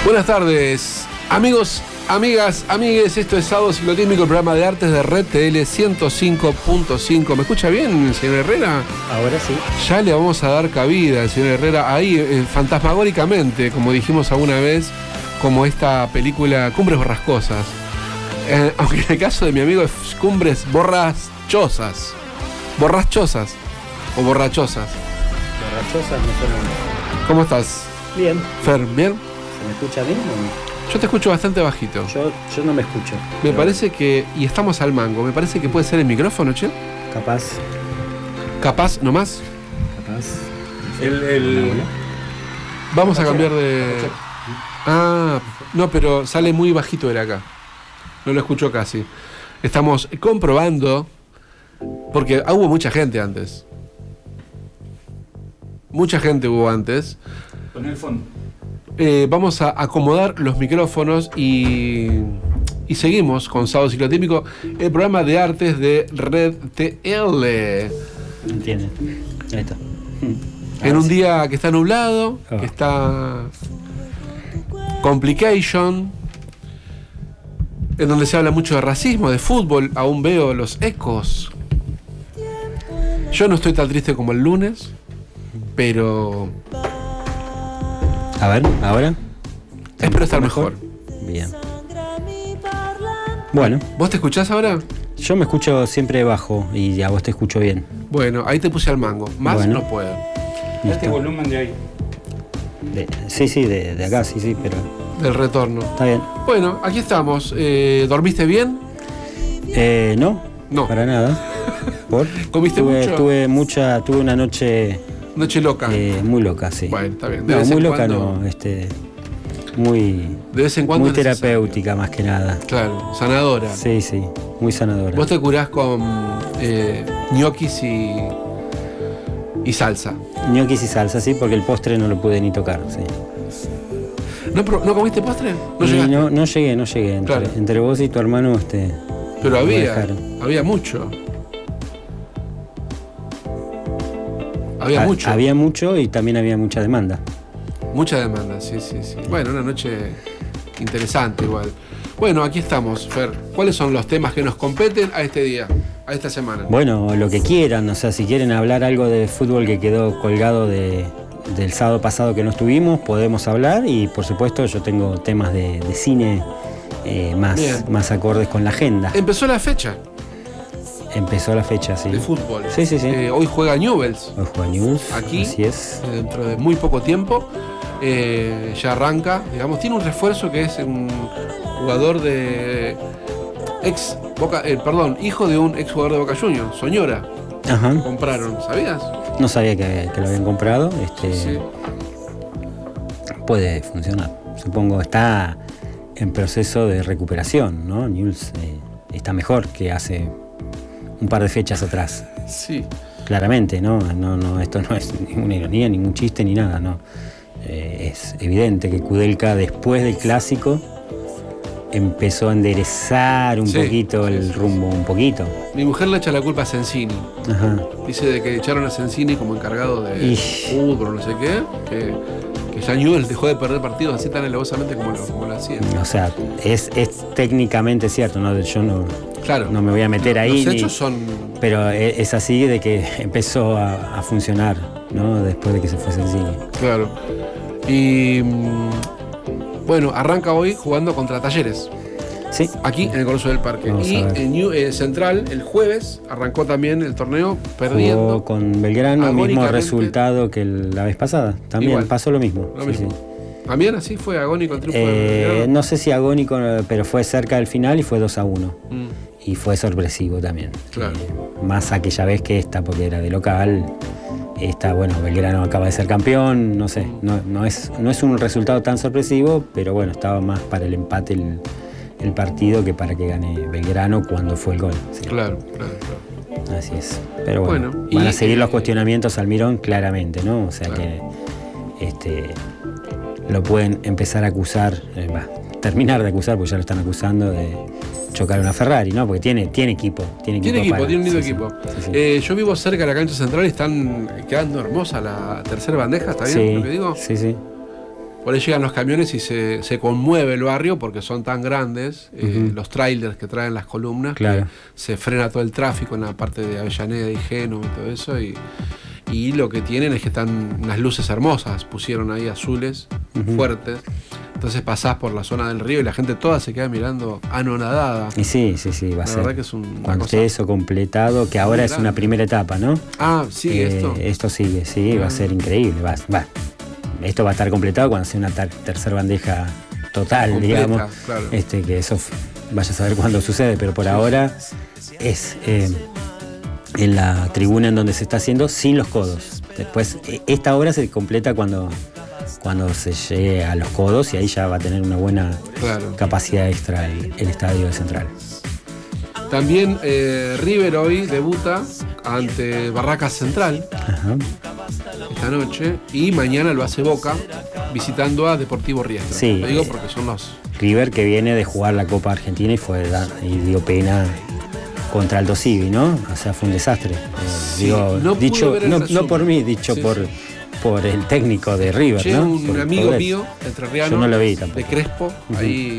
Buenas tardes, amigos, amigas, amigues. Esto es Sábado Ciclotímico, el programa de artes de Red TL 105.5. ¿Me escucha bien, señor Herrera? Ahora sí. Ya le vamos a dar cabida al señor Herrera ahí, fantasmagóricamente, como dijimos alguna vez, como esta película Cumbres Borrascosas. Aunque en el caso de mi amigo es Cumbres Borrachosas. Borrachosas o borrachosas. Borrachosas no son. ¿Cómo estás? Bien. Fer, ¿bien? ¿Se me escucha bien o no? Yo te escucho bastante bajito. Yo no me escucho. Me parece que, y estamos al mango, me parece que puede ser el micrófono, che. Capaz. Capaz, nomás. Capaz. Vamos a cambiar de... Ah, no, pero sale muy bajito de acá. No lo escucho casi. Estamos comprobando, porque hubo mucha gente antes. Mucha gente hubo antes. Con el fondo. Vamos a acomodar los micrófonos y seguimos con Sábado Ciclotímico, el programa de artes de Red TL. Entienden. Ahí está. En un día que está nublado, que está complication, en donde se habla mucho de racismo, de fútbol, aún veo los ecos. Yo no estoy tan triste como el lunes, pero... A ver, ¿ahora? Espero estar mejor. Bien. Bueno. ¿Vos te escuchás ahora? Yo me escucho siempre bajo y a vos te escucho bien. Bueno, ahí te puse al mango. Más bueno. No puedo. Este volumen de ahí. Sí, de acá, sí, pero... Del retorno. Está bien. Bueno, aquí estamos. ¿Dormiste bien? No, para nada. ¿Por? ¿Comiste mucho? Tuve una noche... Noche loca. Muy loca, sí. Bueno, está bien. No, muy loca no, muy... De vez en cuando muy terapéutica más que nada. Claro, sanadora. Sí, muy sanadora. Vos te curás con ñoquis y salsa. Ñoquis y salsa, sí, porque el postre no lo pude ni tocar, sí. ¿No comiste postre? ¿No llegaste? No llegué. Claro. Entre vos y tu hermano, Pero había mucho. Mucho. Había mucho y también había mucha demanda. Mucha demanda, sí. Bueno, una noche interesante igual. Bueno, aquí estamos, Fer. ¿Cuáles son los temas que nos competen a este día, a esta semana? Bueno, lo que quieran, o sea, si quieren hablar algo de fútbol que quedó colgado del sábado pasado que no estuvimos, podemos hablar y por supuesto yo tengo temas de cine más acordes con la agenda. Empezó la fecha. Empezó la fecha, sí. De fútbol. Sí. Hoy juega Newell's. Hoy juega Newell's. Aquí. Así es. Dentro de muy poco tiempo. Ya arranca. Digamos, tiene un refuerzo que es un jugador de. Hijo de un ex jugador de Boca Juniors, Soñora. Ajá. Compraron, ¿sabías? No sabía que lo habían comprado. Sí. Puede funcionar. Supongo está en proceso de recuperación, ¿no? Newell's está mejor que hace un par de fechas atrás. Sí. Claramente, ¿no? Esto no es ninguna ironía, ningún chiste, ni nada, ¿no? Es evidente que Kudelka, después del clásico, empezó a enderezar un poquito el rumbo, un poquito. Mi mujer le echa la culpa a Sensini. Ajá. Dice de que echaron a Sensini como encargado de fútbol, no sé qué, que ya Newell's dejó de perder partidos así tan alevosamente como lo hacían. O sea, es técnicamente cierto, ¿no? Yo no me voy a meter ahí. Los hechos son... Pero es así de que empezó a funcionar, ¿no? Después de que se fue Sensini. Claro. Y bueno, arranca hoy jugando contra Talleres. Sí. Aquí en el Coloso del Parque. Vamos y en Central, el jueves, arrancó también el torneo perdiendo. Jugó con Belgrano, mismo resultado que la vez pasada. También igual. Pasó lo mismo. Sí. También así fue agónico el triunfo de Belgrano. No sé si agónico, pero fue cerca del final y fue 2-1. Y fue sorpresivo también. Claro. Más aquella vez que esta, porque era de local. Belgrano acaba de ser campeón, no sé, no es un resultado tan sorpresivo, pero bueno, estaba más para el empate el partido que para que gane Belgrano cuando fue el gol. Sí. Claro. Así es. Pero bueno van a seguir los cuestionamientos al Mirón claramente, ¿no? O sea que lo pueden empezar a acusar, terminar de acusar, porque ya lo están acusando de chocar una Ferrari, ¿no? Porque tiene equipo. Tiene un lindo equipo. Sí. Yo vivo cerca de la cancha central y están quedando hermosa la tercera bandeja, ¿está bien lo que digo? Sí. por ahí llegan los camiones y se conmueve el barrio porque son tan grandes, los trailers que traen las columnas, Claro. que se frena todo el tráfico en la parte de Avellaneda y Génova y todo eso, y lo que tienen es que están unas luces hermosas, pusieron ahí azules, fuertes, entonces pasás por la zona del río y la gente toda se queda mirando anonadada. Y sí, va a La ser. verdad que es una Cuando cosa esté eso completado, que ahora muy es una grande. primera etapa, ¿no? Ah, sí, Esto sigue, sí, va a ser increíble. Esto va a estar completado cuando sea una tercera bandeja total, Completa, digamos. claro. Que eso vaya a saber cuándo sucede, pero por ahora es en la tribuna en donde se está haciendo sin los codos. Después, esta obra se completa cuando se llegue a los codos y ahí ya va a tener una buena Claro. capacidad extra el estadio de Central. También River hoy debuta ante Barracas Central Ajá. esta noche y mañana lo hace Boca visitando a Deportivo Riestra. Sí, Lo digo porque son los... River que viene de jugar la Copa Argentina y dio pena contra Aldo Civi, ¿no? O sea, fue un desastre. Sí, no pude dicho, ver el no resumen. por mí, dicho Sí, por el técnico de River, Che, ¿no? un Por amigo Coudet. mío, entrerriano, Yo no lo vi tampoco. de Crespo, ahí,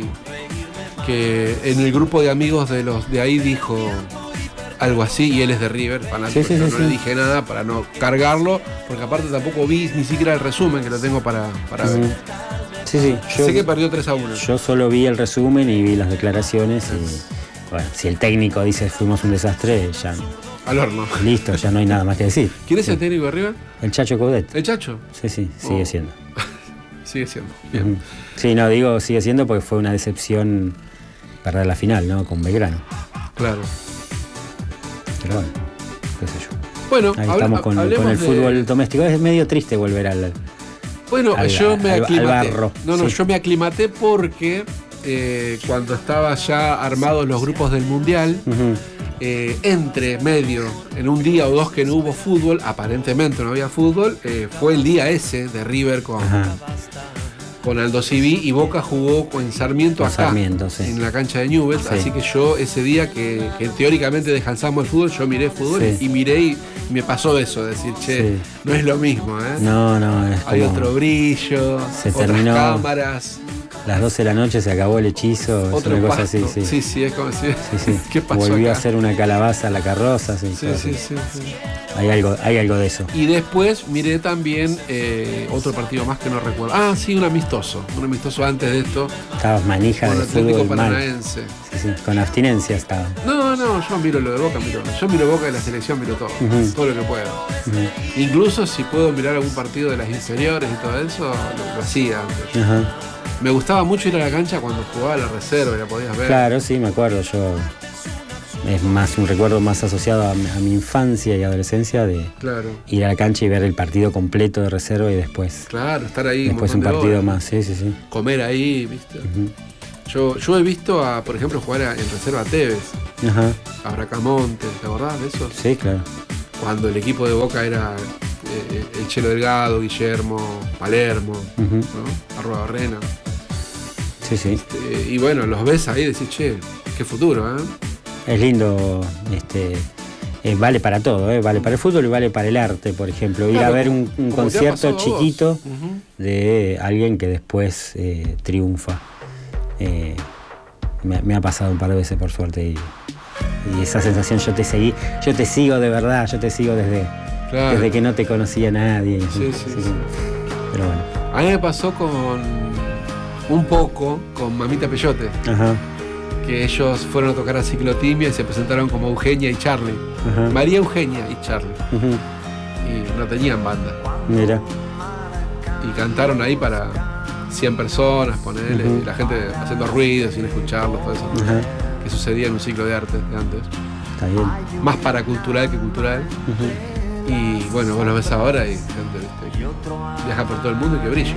que en el grupo de amigos de ahí dijo algo así, y él es de River, fanático. Sí, Yo sí, no sí. le dije nada para no cargarlo, porque aparte tampoco vi ni siquiera el resumen, que lo tengo para ver. Sí, Sé que perdió 3-1. yo solo vi el resumen y vi las declaraciones y bueno, si el técnico dice fuimos un desastre, ya Al horno. listo, ya no hay nada más que decir. ¿Quién es el técnico de River? El Chacho Coudet. El Chacho. Sí, sigue siendo. Sigue siendo. Bien. Ujú. Sí, no, digo sigue siendo porque fue una decepción perder la final, ¿no? Con Belgrano. Claro. Pero bueno, qué sé yo. Bueno, Ahí estamos con hablemos el de- fútbol doméstico. Es medio triste volver al... Bueno, yo me al aclimaté. barro, No, sí. yo me aclimaté porque cuando estaba ya armados los grupos del Mundial, Ujú. entre medio, en un día o dos que no hubo fútbol, aparentemente no había fútbol, fue el día ese de River Ajá. con Aldo Civi y Boca jugó con Sarmiento Con acá, Sarmiento, sí. en la cancha de Newell's, Sí. así que yo ese día que teóricamente descansamos el fútbol, yo miré fútbol Sí. y miré y me pasó eso, decir, che, Sí. no es lo mismo, ¿eh? No, es Hay como otro brillo, Se otras terminó. cámaras, las 12 de la noche se acabó el hechizo, es otro una cosa pasto. así, sí. Sí, es como si... Sí. ¿Qué pasó Volvió acá? a ser una calabaza la carroza, sí. Sí, todo sí, así. sí. Hay algo de eso. Y después miré también otro partido más que no recuerdo. Ah, sí, un amistoso antes de esto, Estabas manija con de el Atlético fútbol mal. Paranaense. Sí, con abstinencia estaba. No, yo miro lo de Boca, yo miro Boca de la selección, miro todo, Ujú. todo lo que puedo. Ujú. Incluso si puedo mirar algún partido de las inferiores y todo eso, lo hacía antes. Ajá. Me gustaba mucho ir a la cancha cuando jugaba la reserva y la podías ver. Claro, sí, me acuerdo. Es más un recuerdo más asociado a mi infancia y adolescencia de Claro, ir a la cancha y ver el partido completo de reserva y después estar ahí. un montón de partido horas, más. Sí. comer ahí, ¿viste? Ujú. Yo he visto, por ejemplo, jugar en reserva a Tevez, Ajá. a Bracamonte, ¿te acordás de eso? Sí, claro. Cuando el equipo de Boca era el Chelo Delgado, Guillermo, Palermo, Ujú. ¿no? Arroba Barrena. Sí. Y bueno, los ves ahí y decís, che, qué futuro, ¿eh? Es lindo, vale para todo, vale para el fútbol y vale para el arte, por ejemplo. Ir Claro, a ver un como te ha concierto pasado a vos. chiquito Ujú. de alguien que después triunfa. Me ha pasado un par de veces por suerte y esa sensación yo te sigo de verdad, yo te sigo desde Claro. que no te conocía nadie. Sí. Pero bueno. A mí me pasó un poco con Mamita Peyote, Ajá. que ellos fueron a tocar a Ciclotimia y se presentaron como Eugenia y Charlie. Ajá. María Eugenia y Charlie. Ujú. Y no tenían banda. Mira. Y cantaron ahí para 100 personas, ponele, Ujú. y la gente haciendo ruido sin escucharlos, todo eso. Ajá. Que sucedía en un ciclo de arte de antes. Está bien. Más paracultural que cultural. Ujú. Y bueno, vos lo ves ahora y gente, ¿viste? Que viaja por todo el mundo y que brilla.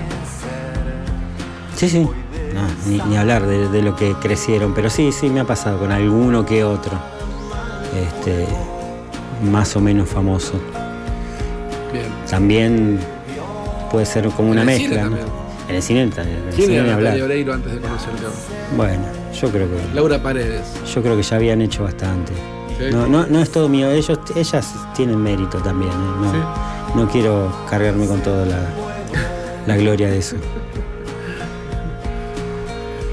Sí. No, ni hablar de lo que crecieron, pero sí, me ha pasado con alguno que otro. Más o menos famoso. Bien. También puede ser como una En el mezcla. cine ¿no? también. En el cine también. ¿Quién era ni hablar. Natalia Oreiro antes de conocerlo? Bueno, yo creo Laura Paredes. que ya habían hecho bastante. ¿Sí? No es todo mío, ellas tienen mérito también. No quiero cargarme con toda la gloria de eso.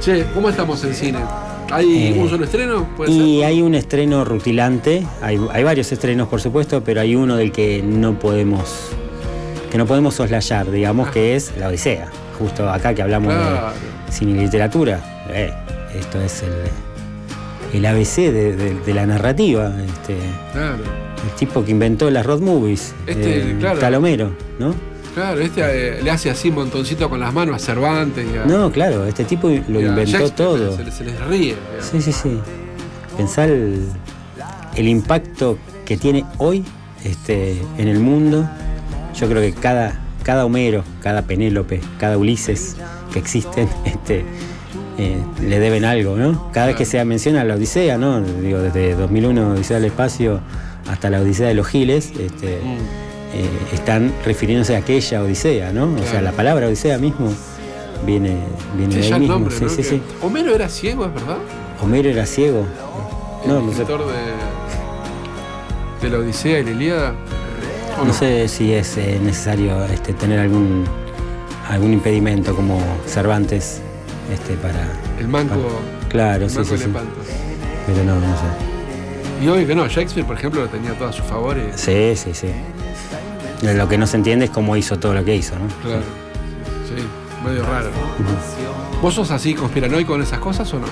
Che, ¿cómo estamos en cine? ¿Hay un solo estreno? ¿Puede Y ser? hay un estreno rutilante, hay varios estrenos por supuesto, pero hay uno del que no podemos soslayar, digamos, que es La Odisea. Justo acá que hablamos Claro. de cine y literatura, esto es el ABC de la narrativa, Claro. el tipo que inventó las road movies, Claro. Calomero, ¿no? Claro, le hace así un montoncito con las manos a Cervantes. No, claro, este tipo lo inventó todo. Se les ríe. Sí. Pensar el impacto que tiene hoy en el mundo. Yo creo que cada Homero, cada Penélope, cada Ulises que existen, le deben algo, ¿no? Cada vez que se menciona la Odisea, ¿no? Digo, desde 2001, Odisea del Espacio, hasta la Odisea de los Giles, están refiriéndose a aquella Odisea, ¿no? Claro. O sea, la palabra Odisea mismo viene de ahí ya el mismo. nombre, ¿no? Sí. Homero era ciego, ¿es verdad? Homero era ciego. El No sé. escritor de la Odisea y la Ilíada. ¿O No sé si es necesario tener algún impedimento como Cervantes para... El manco. Claro, el sí. manco Lepanto. Pero no sé. Y obvio que no, Shakespeare, por ejemplo, lo tenía todo a su favor. Sí. Lo que no se entiende es cómo hizo todo lo que hizo, ¿no? Claro. Sí, medio raro, ¿no? ¿Vos sos así conspiranoico con esas cosas o no?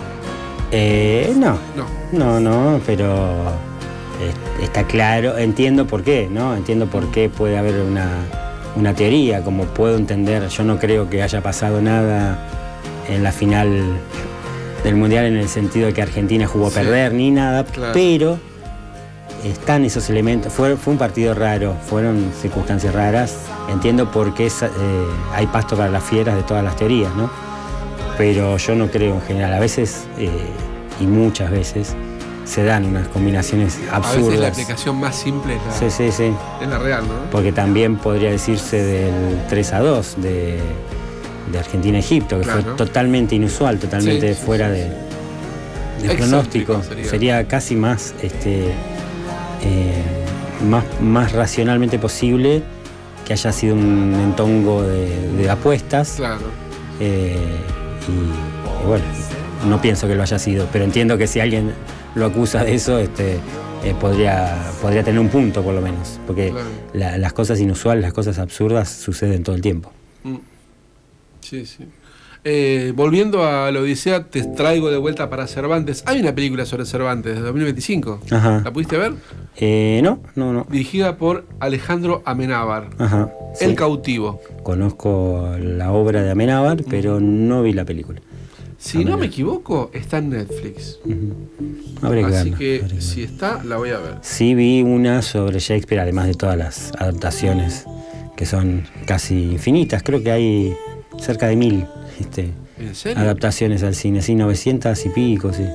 No, pero está claro, entiendo por qué, ¿no? Entiendo por qué puede haber una teoría, como puedo entender. Yo no creo que haya pasado nada en la final del Mundial en el sentido de que Argentina jugó a perder ni nada, claro. Pero están esos elementos. Fue un partido raro, fueron circunstancias raras. Entiendo por qué hay pasto para las fieras de todas las teorías, ¿no? Pero yo no creo en general. A veces, y muchas veces, se dan unas combinaciones absurdas. A veces la aplicación más simple es Sí. es la real, ¿no? Porque también podría decirse del 3-2 de Argentina-Egipto, que claro. fue totalmente inusual, totalmente fuera de pronóstico. Sería casi más más racionalmente posible que haya sido un entongo de apuestas. Claro. Y bueno, no pienso que lo haya sido, pero entiendo que si alguien lo acusa de eso, podría tener un punto por lo menos, porque claro. Las cosas inusuales, las cosas absurdas suceden todo el tiempo. Sí. Volviendo a la Odisea, te traigo de vuelta para Cervantes. Hay una película sobre Cervantes de 2025. Ajá. ¿La pudiste ver? No. Dirigida por Alejandro Amenábar. Ajá. Sí. El cautivo. Conozco la obra de Amenábar, pero no vi la película. Si no me equivoco, está en Netflix. Habré que Así verla, que habré que si verla. está, la voy a ver. Sí vi una sobre Shakespeare, además de todas las adaptaciones que son casi infinitas. Creo que hay cerca de 1000 ¿En serio? adaptaciones al cine, sí, 900 y pico, sí.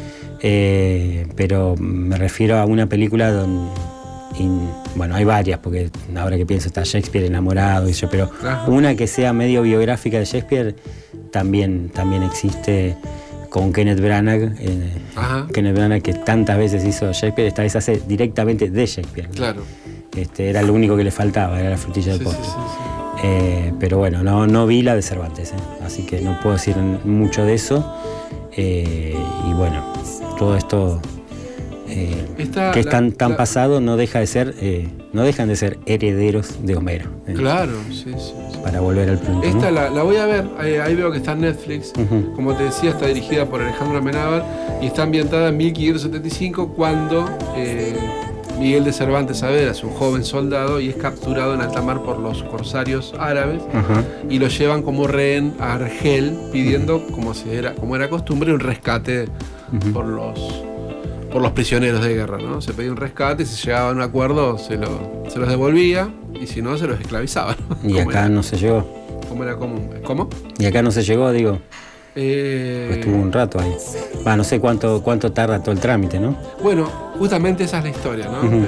Pero me refiero a una película donde... bueno, hay varias, porque ahora que pienso está Shakespeare enamorado y eso, pero Ajá. una que sea medio biográfica de Shakespeare también existe con Kenneth Branagh. Ajá. Kenneth Branagh, que tantas veces hizo Shakespeare, esta vez hace directamente de Shakespeare. Claro. Era lo único que le faltaba, era la frutilla del postre. Sí. Pero bueno, no vi la de Cervantes, así que no puedo decir mucho de eso. Y bueno, todo esto que es tan pasado no dejan de ser herederos de Homero. Claro, sí. Para volver al punto. Esta ¿no? la voy a ver, ahí veo que está en Netflix. Ujú. Como te decía, está dirigida por Alejandro Amenábar y está ambientada en 1575, cuando Miguel de Cervantes Saavedra es un joven soldado y es capturado en alta mar por los corsarios árabes. Ajá. Y lo llevan como rehén a Argel, pidiendo, como era costumbre, un rescate por los prisioneros de guerra, ¿no? Se pedía un rescate, si llegaba a un acuerdo se los devolvía, y si no, se los esclavizaba, ¿no? Y acá no se llegó. Como era común. ¿Cómo? Y acá no se llegó, digo. Estuvo un rato ahí. No sé cuánto tarda todo el trámite, ¿no? Bueno, justamente esa es la historia, ¿no? Ujú.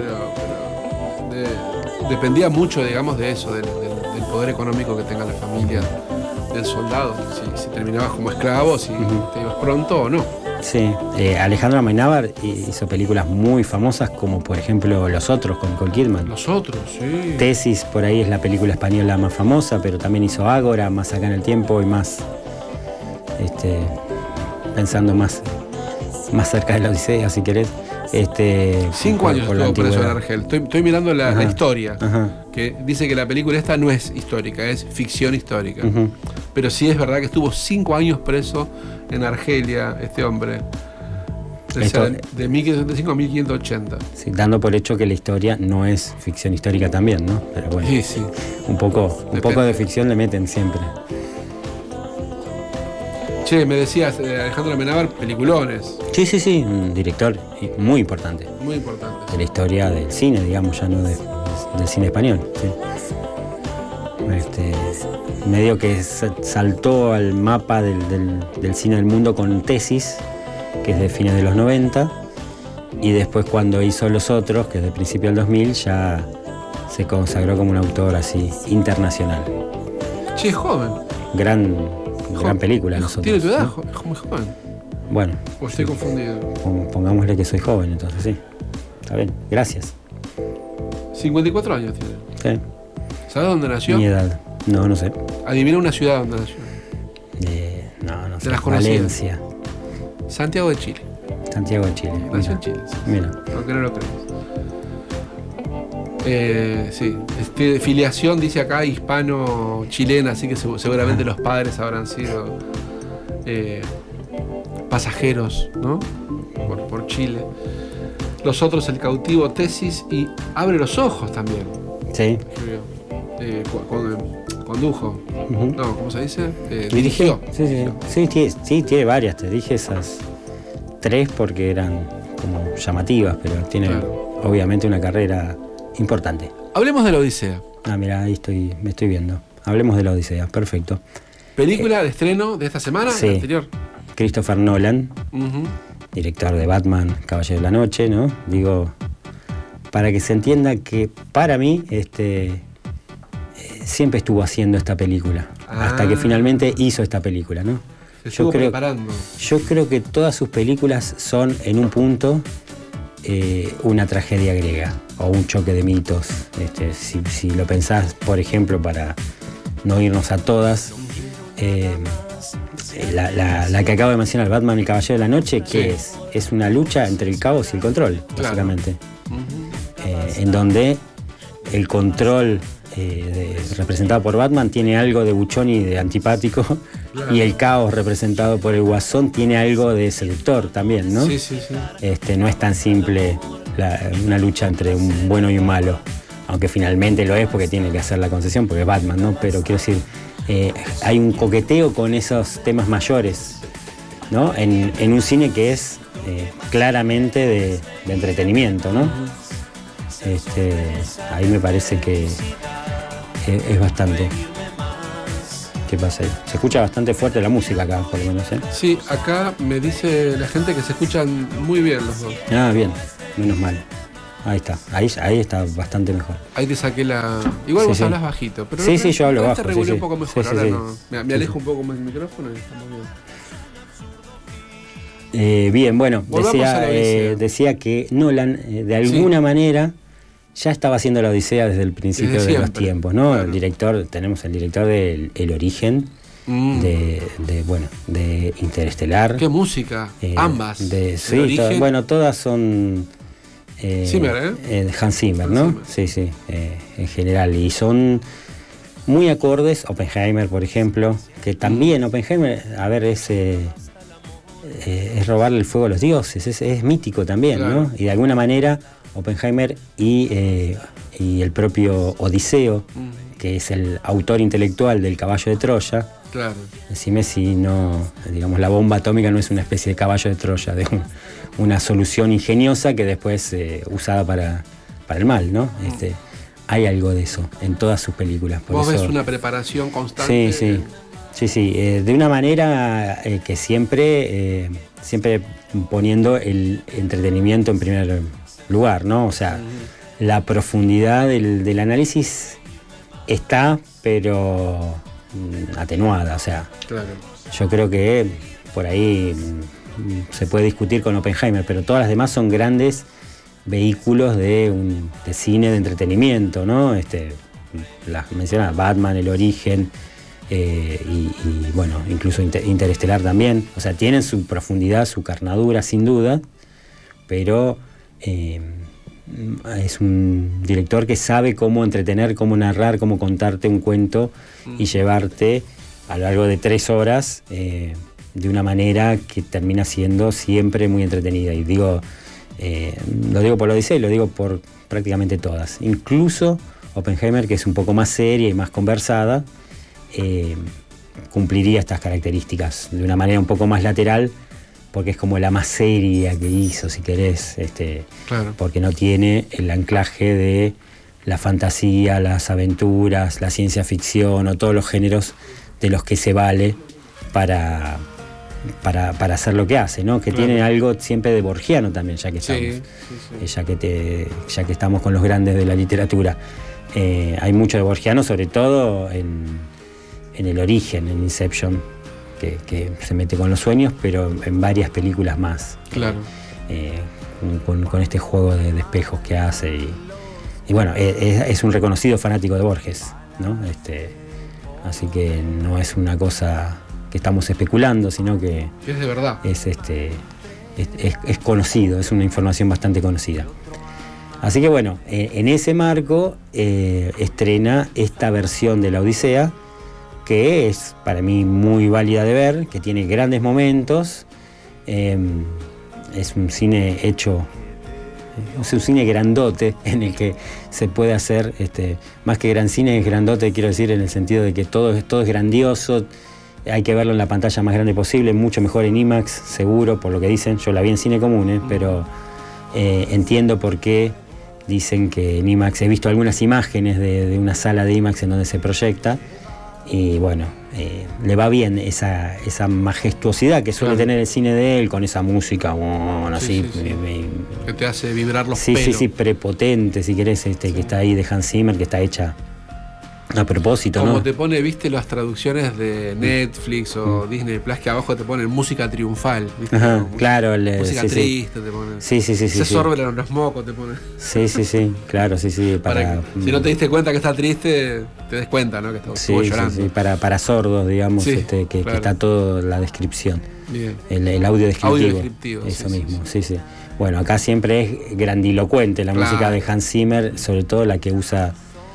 Pero dependía mucho, digamos, de eso, del poder económico que tenga la familia del soldado. Si terminabas como esclavo, si te ibas pronto o no. Sí, Alejandro Amenábar hizo películas muy famosas, como por ejemplo Los Otros con Nicole Kidman. Los otros, sí. Tesis, por ahí es la película española más famosa, pero también hizo Ágora, Más acá en el tiempo y más pensando más cerca de la Odisea, si querés. 5 años estuvo preso en Argel. Estoy mirando la historia, que dice que la película esta no es histórica, es ficción histórica. Pero sí es verdad que estuvo 5 años preso en Argelia, este hombre. De 1575 a 1580. Sí, dando por hecho que la historia no es ficción histórica también, ¿no? Pero bueno, sí. un poco de ficción le meten siempre. Che, me decías, Alejandro Amenábar, peliculones. Sí, un director muy importante. Muy importante. De la historia del cine, digamos, ya no del cine español. ¿Sí? Medio que saltó al mapa del cine del mundo con Tesis, que es de fines de los 90, y después cuando hizo Los Otros, que es de principio del 2000, ya se consagró como un autor así internacional. Che, joven. Gran película, Los Otros. Tiene tu edad, ¿no? Es muy joven. Bueno. O estoy confundido. Pongámosle que soy joven, entonces sí. Está bien, gracias. 54 años tiene. Sí. ¿Sabes dónde nació? Mi edad. No sé. Adivina una ciudad donde nació. No sé. De las conocidas. Valencia. Santiago de Chile. Santiago de Chile. Nació en Chile. Sí. Mira. Aunque no lo crees. Sí. Filiación, dice acá, hispano-chilena, así que seguramente los padres habrán sido pasajeros, ¿no? Por Chile. Los Otros, El Cautivo, Tesis y Abre los Ojos también. Sí. Condujo. No, ¿cómo se dice? Dirigió. Sí, tiene varias. Te dije esas 3 porque eran como llamativas, pero tiene obviamente una carrera importante. Hablemos de la Odisea. Mira, ahí me estoy viendo. Hablemos de la Odisea, perfecto. ¿Película de estreno de esta semana? Sí. ¿La anterior? Christopher Nolan, director de Batman, Caballero de la Noche, ¿no? Digo, para que se entienda que para mí siempre estuvo haciendo esta película, hasta que finalmente hizo esta película, ¿no? Yo creo que todas sus películas son en un punto una tragedia griega o un choque de mitos. Si lo pensás, por ejemplo, para no irnos a todas, la que acabo de mencionar, Batman, el Caballero de la Noche, que es una lucha entre el caos y el control, básicamente. En donde el control representado por Batman tiene algo de buchón y de antipático, y el caos representado por el Guasón tiene algo de seductor también, ¿no? Sí. No es tan simple una lucha entre un bueno y un malo, aunque finalmente lo es porque tiene que hacer la concesión, porque es Batman, ¿no? Pero quiero decir, hay un coqueteo con esos temas mayores, ¿no? En un cine que es claramente de entretenimiento, ¿no? Ahí me parece que es bastante. ¿Qué pasa ahí? Se escucha bastante fuerte la música acá, por lo menos, ¿eh? Sí, acá me dice la gente que se escuchan muy bien los dos. Bien, menos mal. Ahí está, ahí está bastante mejor. Ahí te saqué la... Igual vos hablas bajito, pero sí, yo hablo bajo. Te regulé un poco mejor, ahora no. Me alejo sí. un poco más del micrófono y estamos bien. Bien, bueno, decía que Nolan, de alguna manera, ya estaba haciendo la Odisea desde el principio de los tiempos, ¿no? Claro. Tenemos el director de El Origen, de Interestelar. ¿Qué música? Ambas. Todas son Zimmer, Hans Zimmer, ¿no? Zimmer. Sí, en general. Y son muy acordes. Oppenheimer, por ejemplo, que también Oppenheimer, es robarle el fuego a los dioses, es mítico también, claro. ¿No? Y de alguna manera Oppenheimer y el propio Odiseo, que es el autor intelectual del Caballo de Troya. Claro. Decime si no, digamos, la bomba atómica no es una especie de caballo de Troya, de una solución ingeniosa que después usada para el mal, ¿no? Hay algo de eso en todas sus películas. Vos ves una preparación constante. Sí, de una manera que siempre poniendo el entretenimiento en primer lugar, ¿no? O sea, la profundidad del análisis está, pero atenuada, o sea. Claro. Yo creo que por ahí se puede discutir con Oppenheimer, pero todas las demás son grandes vehículos de cine, de entretenimiento, ¿no? Las mencionas, Batman, El Origen, y bueno, incluso Interestelar también. O sea, tienen su profundidad, su carnadura, sin duda, pero es un director que sabe cómo entretener, cómo narrar, cómo contarte un cuento y llevarte a lo largo de 3 horas de una manera que termina siendo siempre muy entretenida. Y lo digo por la Odisea y lo digo por prácticamente todas. Incluso Oppenheimer, que es un poco más seria y más conversada, cumpliría estas características de una manera un poco más lateral, porque es como la más seria que hizo, si querés, claro. Porque no tiene el anclaje de la fantasía, las aventuras, la ciencia ficción o todos los géneros de los que se vale para hacer lo que hace, ¿no? Que claro. Tiene algo siempre de borgiano también, ya que estamos, ya que estamos con los grandes de la literatura. Hay mucho de borgiano, sobre todo en el origen, en Inception, que se mete con los sueños, pero en varias películas más. Claro. Con este juego de espejos que hace. Y bueno, es un reconocido fanático de Borges, ¿no? Así que no es una cosa que estamos especulando, sino que es de verdad. Es conocido, es una información bastante conocida. Así que bueno, en ese marco estrena esta versión de la Odisea, que es para mí muy válida de ver, que tiene grandes momentos. Es un cine hecho, es un cine grandote en el que se puede hacer, más que gran cine, es grandote, quiero decir, en el sentido de que todo es grandioso. Hay que verlo en la pantalla más grande posible, mucho mejor en IMAX, seguro, por lo que dicen. Yo la vi en cine común, pero entiendo por qué dicen que en IMAX. He visto algunas imágenes de una sala de IMAX en donde se proyecta. Y bueno, le va bien esa majestuosidad que suele tener el cine de él, con esa música, así. Que te hace vibrar los pelos. Sí, prepotente, si querés, que está ahí de Hans Zimmer, que está hecha a propósito, como ¿no? te pone, viste, las traducciones de Netflix o Disney Plus, que abajo te ponen música triunfal, ¿viste? Ajá, claro. Música triste te ponen. Sí. Se sorben los mocos te ponen. Sí, claro, sí. Para que, si no te diste cuenta que está triste, te des cuenta, ¿no? Que estuvo llorando. Sí, para sordos, digamos, claro. Que está toda la descripción. Bien. El audio descriptivo. Eso sí, mismo, sí. Bueno, acá siempre es grandilocuente la música de Hans Zimmer, sobre todo la que usa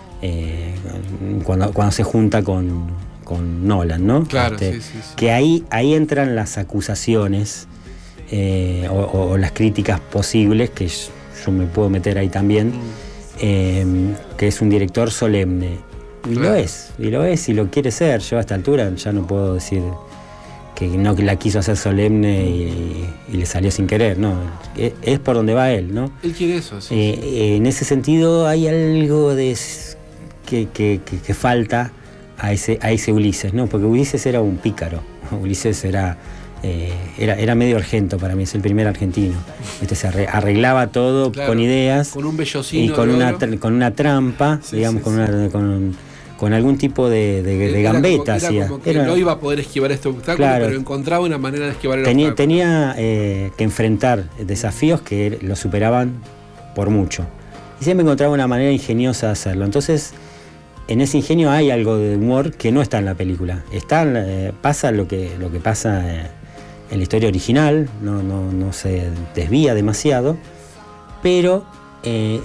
cuando se junta con Nolan, ¿no? Claro, sí. Que ahí entran las acusaciones o las críticas posibles, que yo me puedo meter ahí también, que es un director solemne. Y claro. lo es, y lo quiere ser. Yo a esta altura ya no puedo decir que no, que la quiso hacer solemne y le salió sin querer, ¿no? Es por donde va él, ¿no? Él quiere eso, sí. En ese sentido hay algo que falta a ese Ulises, ¿no? Porque Ulises era un pícaro. Ulises era medio argento para mí, es el primer argentino. Se arreglaba todo con ideas. Con un bellocino. Y con una trampa, digamos, con algún tipo de gambeta. Era como que no iba a poder esquivar este obstáculo, pero encontraba una manera de esquivar el obstáculo. Tenía que enfrentar desafíos que lo superaban por mucho. Y siempre encontraba una manera ingeniosa de hacerlo. Entonces, en ese ingenio hay algo de humor que no está en la película. Pasa lo que pasa en la historia original, no se desvía demasiado, pero el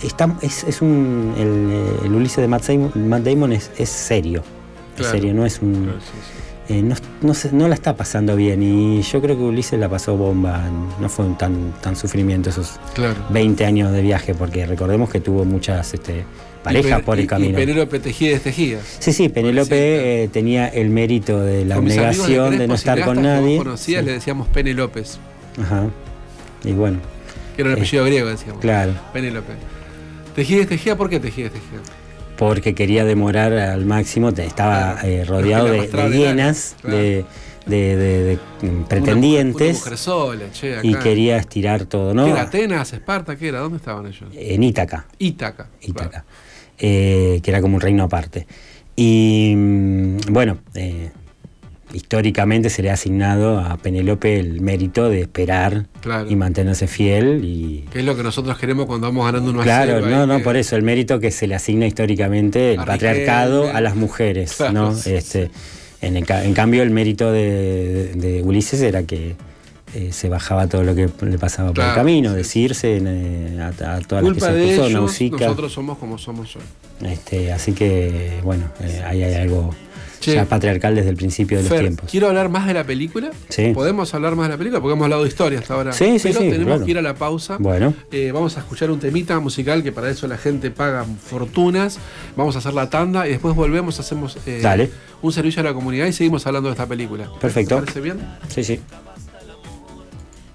Ulises de Matt Damon es serio. Claro. Es serio, no es un... Claro, no la está pasando bien, y yo creo que Ulises la pasó bomba. No fue tan sufrimiento esos 20 años de viaje, porque recordemos que tuvo muchas parejas por el camino. Y Penélope Tejía. Sí, Penélope tenía el mérito de la abnegación, de no estar con nadie. Conocías, le decíamos Penelopes. Ajá. Y bueno. Que era un apellido griego, decíamos. Claro. Penélope. Tejía, ¿por qué Tejía? Porque quería demorar al máximo, estaba rodeado de hienas, de pretendientes, una mujer sola, acá. Y quería estirar todo, ¿no? ¿Qué era? ¿Atenas? ¿Esparta? ¿Qué era? ¿Dónde estaban ellos? En Ítaca. Claro. Que era como un reino aparte. Y bueno, históricamente se le ha asignado a Penélope el mérito de esperar y mantenerse fiel. Que es lo que nosotros queremos cuando vamos ganando 1-0. Claro, por eso el mérito que se le asigna históricamente el patriarcado a las mujeres, claro, ¿no? En cambio, el mérito de Ulises era que se bajaba todo lo que le pasaba por el camino, decirse a todas las que se de puso, ellos, Nausicaa. nosotros somos como somos hoy. Así que, bueno, ahí hay algo ya patriarcal desde el principio de los tiempos. ¿Quiero hablar más de la película? Sí. ¿Podemos hablar más de la película? Porque hemos hablado de historia hasta ahora. Sí, pero tenemos claro. que ir a la pausa. Bueno. Vamos a escuchar un temita musical que para eso la gente paga fortunas. Vamos a hacer la tanda y después volvemos, hacemos un servicio a la comunidad y seguimos hablando de esta película. Perfecto. ¿Te parece bien? Sí.